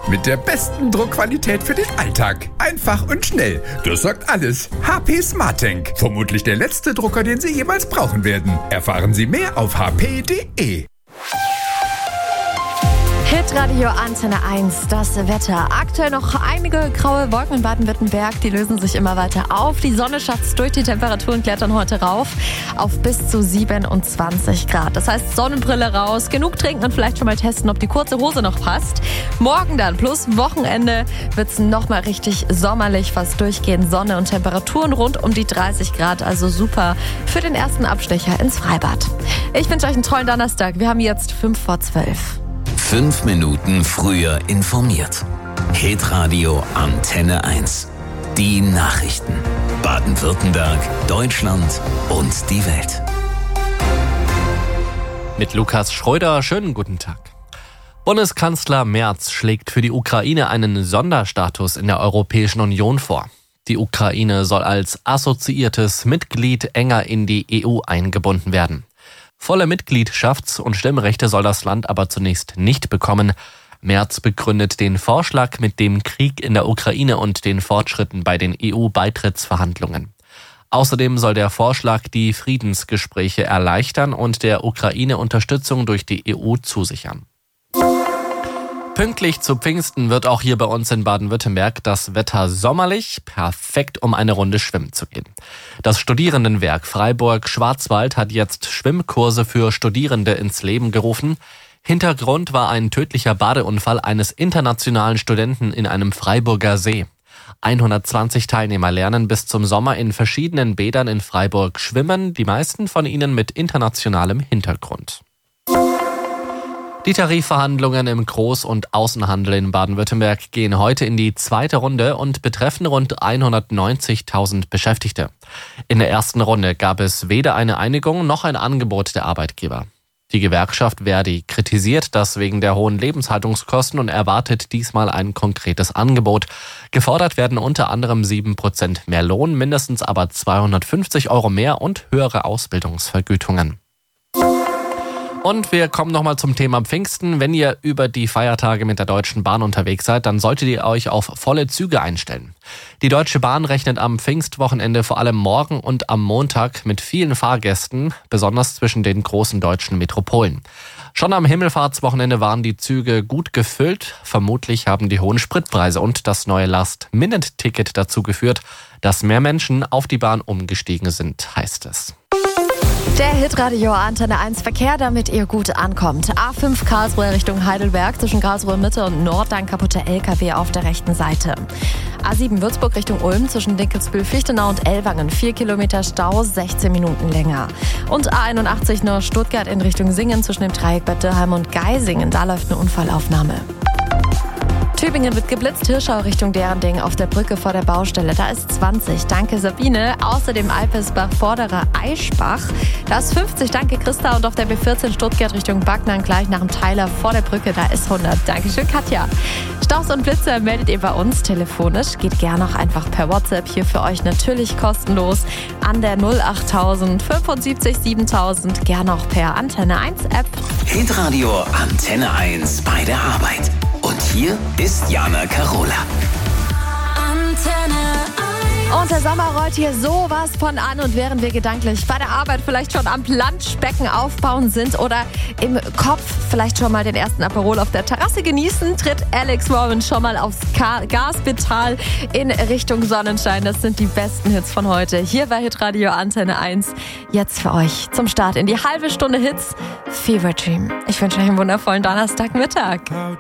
Mit der besten Druckqualität für den Alltag. Einfach und schnell. Das sagt alles. HP SmartTank. Vermutlich der letzte Drucker, den Sie jemals brauchen werden. Erfahren Sie mehr auf hp.de. Hitradio Antenne 1, das Wetter. Aktuell noch einige graue Wolken in Baden-Württemberg. Die lösen sich immer weiter auf. Die Sonne schafft es durch. Die Temperaturen klettern heute rauf auf bis zu 27 Grad. Das heißt, Sonnenbrille raus, genug trinken und vielleicht schon mal testen, ob die kurze Hose noch passt. Morgen dann plus Wochenende wird es nochmal richtig sommerlich, fast durchgehend Sonne und Temperaturen rund um die 30 Grad. Also super für den ersten Abstecher ins Freibad. Ich wünsche euch einen tollen Donnerstag. Wir haben jetzt 11:55. 5 Minuten früher informiert. Hitradio Antenne 1. Die Nachrichten. Baden-Württemberg, Deutschland und die Welt. Mit Lukas Schröder, schönen guten Tag. Bundeskanzler Merz schlägt für die Ukraine einen Sonderstatus in der Europäischen Union vor. Die Ukraine soll als assoziiertes Mitglied enger in die EU eingebunden werden. Volle Mitgliedschafts- und Stimmrechte soll das Land aber zunächst nicht bekommen. Merz begründet den Vorschlag mit dem Krieg in der Ukraine und den Fortschritten bei den EU-Beitrittsverhandlungen. Außerdem soll der Vorschlag die Friedensgespräche erleichtern und der Ukraine Unterstützung durch die EU zusichern. Pünktlich zu Pfingsten wird auch hier bei uns in Baden-Württemberg das Wetter sommerlich, perfekt, um eine Runde schwimmen zu gehen. Das Studierendenwerk Freiburg-Schwarzwald hat jetzt Schwimmkurse für Studierende ins Leben gerufen. Hintergrund war ein tödlicher Badeunfall eines internationalen Studenten in einem Freiburger See. 120 Teilnehmer lernen bis zum Sommer in verschiedenen Bädern in Freiburg schwimmen, die meisten von ihnen mit internationalem Hintergrund. Die Tarifverhandlungen im Groß- und Außenhandel in Baden-Württemberg gehen heute in die zweite Runde und betreffen rund 190.000 Beschäftigte. In der ersten Runde gab es weder eine Einigung noch ein Angebot der Arbeitgeber. Die Gewerkschaft Verdi kritisiert das wegen der hohen Lebenshaltungskosten und erwartet diesmal ein konkretes Angebot. Gefordert werden unter anderem 7% mehr Lohn, mindestens aber 250 € mehr und höhere Ausbildungsvergütungen. Und wir kommen nochmal zum Thema Pfingsten. Wenn ihr über die Feiertage mit der Deutschen Bahn unterwegs seid, dann solltet ihr euch auf volle Züge einstellen. Die Deutsche Bahn rechnet am Pfingstwochenende vor allem morgen und am Montag mit vielen Fahrgästen, besonders zwischen den großen deutschen Metropolen. Schon am Himmelfahrtswochenende waren die Züge gut gefüllt. Vermutlich haben die hohen Spritpreise und das neue Last-Minute-Ticket dazu geführt, dass mehr Menschen auf die Bahn umgestiegen sind, heißt es. Der Hitradio Antenne 1 Verkehr, damit ihr gut ankommt. A5 Karlsruhe Richtung Heidelberg, zwischen Karlsruhe Mitte und Nord ein kaputter LKW auf der rechten Seite. A7 Würzburg Richtung Ulm, zwischen Dinkelsbühl-Fichtenau und Ellwangen, 4 Kilometer Stau, 16 Minuten länger. Und A81 nach Stuttgart in Richtung Singen, zwischen dem Dreieck Bad Dürrheim und Geisingen, da läuft eine Unfallaufnahme. Tübingen wird geblitzt, Hirschau Richtung Derending auf der Brücke vor der Baustelle. Da ist 20. Danke Sabine. Außerdem Alpesbach, Vorderer Eichbach. Da ist 50. Danke Christa. Und auf der B14 Stuttgart Richtung Backnang gleich nach dem Teiler vor der Brücke. Da ist 100. Dankeschön Katja. Staus und Blitze meldet ihr bei uns telefonisch. Geht gerne auch einfach per WhatsApp. Hier für euch natürlich kostenlos an der 08000 75 7000. Gerne auch per Antenne 1 App. Hitradio Antenne 1 bei der Arbeit. Und hier ist Jana Karola. Und der Sommer rollt hier sowas von an. Und während wir gedanklich bei der Arbeit vielleicht schon am Planschbecken aufbauen sind oder im Kopf vielleicht schon mal den ersten Aperol auf der Terrasse genießen, tritt Alex Warren schon mal aufs Gaspedal in Richtung Sonnenschein. Das sind die besten Hits von heute. Hier bei Hitradio Antenne 1. Jetzt für euch zum Start in die halbe Stunde Hits Fever Dream. Ich wünsche euch einen wundervollen Donnerstagmittag.